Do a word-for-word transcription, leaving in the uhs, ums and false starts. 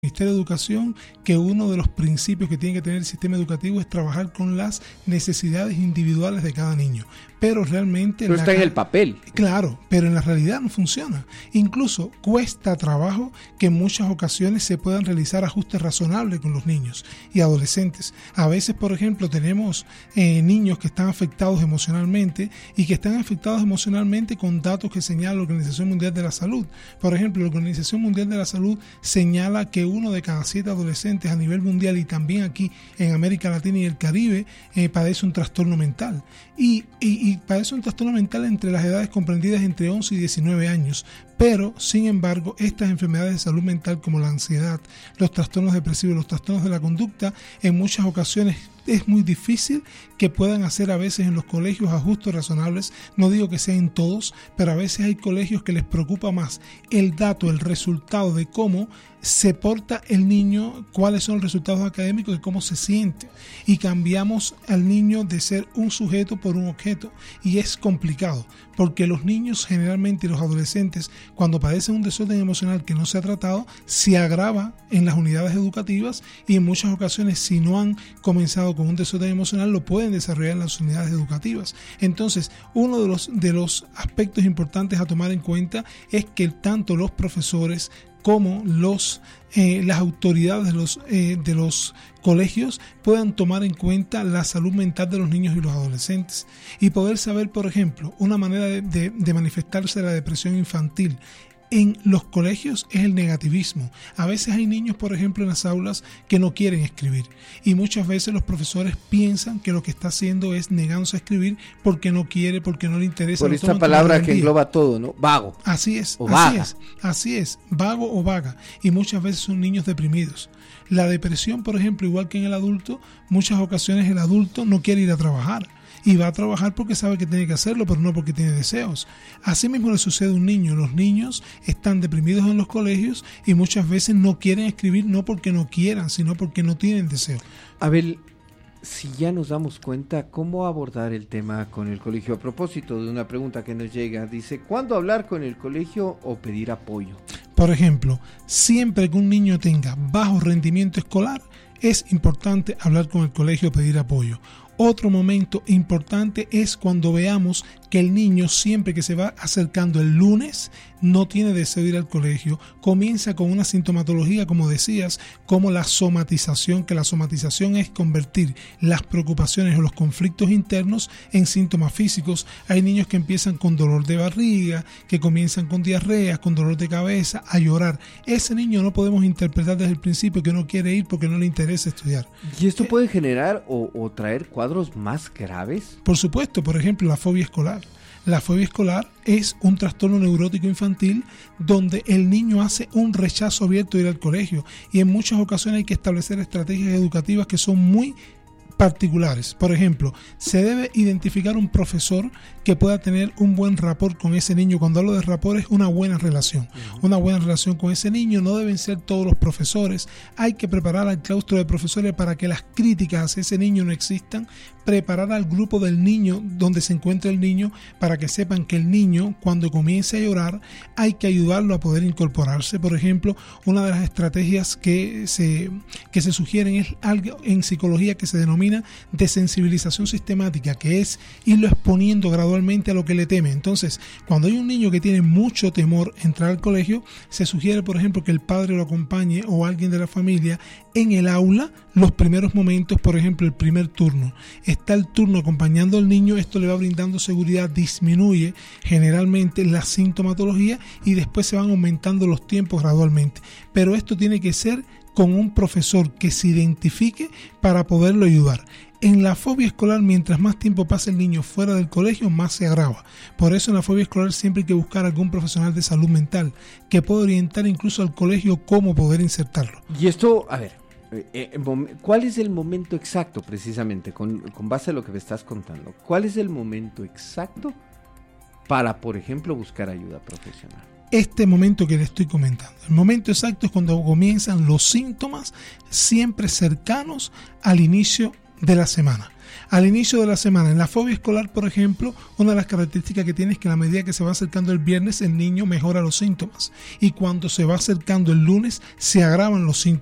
Ministerio de Educación que uno de los principios que tiene que tener el sistema educativo es trabajar con las necesidades individuales de cada niño. Pero realmente... Pero está en el papel. Claro, pero en la realidad no funciona. Incluso cuesta trabajo que en muchas ocasiones se puedan realizar ajustes razonables con los niños y adolescentes. A veces, por ejemplo, tenemos eh, niños que están afectados emocionalmente y que están afectados emocionalmente con datos que señala la Organización Mundial de la Salud. Por ejemplo, la Organización Mundial de la Salud señala que uno de cada siete adolescentes a nivel mundial y también aquí en América Latina y el Caribe eh, padece un trastorno mental. Y, y, y padece un trastorno mental entre las edades comprendidas entre once y diecinueve años. Pero, sin embargo, estas enfermedades de salud mental como la ansiedad, los trastornos depresivos, los trastornos de la conducta, en muchas ocasiones es muy difícil que puedan hacer a veces en los colegios ajustes razonables. No digo que sea en todos, pero a veces hay colegios que les preocupa más el dato, el resultado de cómo se porta el niño, cuáles son los resultados académicos, de cómo se siente. Y cambiamos al niño de ser un sujeto por un objeto. Y es complicado, porque los niños generalmente y los adolescentes, cuando padecen un desorden emocional que no se ha tratado, se agrava en las unidades educativas y en muchas ocasiones, si no han comenzado con un desorden emocional, lo pueden desarrollar en las unidades educativas. Entonces, uno de los, de los aspectos importantes a tomar en cuenta es que tanto los profesores como los, eh, las autoridades de los, eh, de los colegios puedan tomar en cuenta la salud mental de los niños y los adolescentes y poder saber, por ejemplo, una manera de, de, de manifestarse la depresión infantil en los colegios es el negativismo. A veces hay niños, por ejemplo, en las aulas que no quieren escribir y muchas veces los profesores piensan que lo que está haciendo es negándose a escribir porque no quiere, porque no le interesa. Por esta palabra que engloba todo, ¿no? Vago. Así es, o así vaga. es, así es, vago o vaga. Y muchas veces son niños deprimidos. La depresión, por ejemplo, igual que en el adulto, muchas ocasiones el adulto no quiere ir a trabajar. Y va a trabajar porque sabe que tiene que hacerlo, pero no porque tiene deseos. Así mismo le sucede a un niño. Los niños están deprimidos en los colegios y muchas veces no quieren escribir, no porque no quieran, sino porque no tienen deseo. Abel, si ya nos damos cuenta, ¿cómo abordar el tema con el colegio? A propósito de una pregunta que nos llega, dice, ¿cuándo hablar con el colegio o pedir apoyo? Por ejemplo, siempre que un niño tenga bajo rendimiento escolar, es importante hablar con el colegio o pedir apoyo. Otro momento importante es cuando veamos que el niño, siempre que se va acercando el lunes, no tiene deseo de ir al colegio, comienza con una sintomatología, como decías, como la somatización, que la somatización es convertir las preocupaciones o los conflictos internos en síntomas físicos. Hay niños que empiezan con dolor de barriga, que comienzan con diarrea, con dolor de cabeza, a llorar. Ese niño no podemos interpretar desde el principio que no quiere ir porque no le interesa estudiar. ¿Y esto puede generar o, o traer cuadros más graves? Por supuesto, por ejemplo, la fobia escolar. La fobia escolar es un trastorno neurótico infantil donde el niño hace un rechazo abierto de ir al colegio y en muchas ocasiones hay que establecer estrategias educativas que son muy particulares. Por ejemplo, se debe identificar un profesor que pueda tener un buen rapport con ese niño. Cuando hablo de rapport es una buena relación. Uh-huh. Una buena relación con ese niño. No deben ser todos los profesores. Hay que preparar al claustro de profesores para que las críticas hacia ese niño no existan. Preparar al grupo del niño donde se encuentra el niño para que sepan que el niño, cuando comience a llorar, hay que ayudarlo a poder incorporarse. Por ejemplo, una de las estrategias que se, que se sugieren es algo en psicología que se denomina de sensibilización sistemática, que es irlo exponiendo gradualmente a lo que le teme. Entonces, cuando hay un niño que tiene mucho temor a entrar al colegio, se sugiere, por ejemplo, que el padre lo acompañe o alguien de la familia en el aula los primeros momentos, por ejemplo, el primer turno. Está el turno acompañando al niño, esto le va brindando seguridad, disminuye generalmente la sintomatología y después se van aumentando los tiempos gradualmente. Pero esto tiene que ser con un profesor que se identifique para poderlo ayudar. En la fobia escolar, mientras más tiempo pasa el niño fuera del colegio, más se agrava. Por eso en la fobia escolar siempre hay que buscar algún profesional de salud mental que pueda orientar incluso al colegio cómo poder insertarlo. Y esto, a ver, eh, ¿cuál es el momento exacto precisamente, con, con base a lo que me estás contando? ¿Cuál es el momento exacto para, por ejemplo, buscar ayuda profesional? Este momento que le estoy comentando. El momento exacto es cuando comienzan los síntomas siempre cercanos al inicio de la semana. Al inicio de la semana, en la fobia escolar, por ejemplo, una de las características que tiene es que a la medida que se va acercando el viernes, el niño mejora los síntomas. Y cuando se va acercando el lunes, se agravan los síntomas.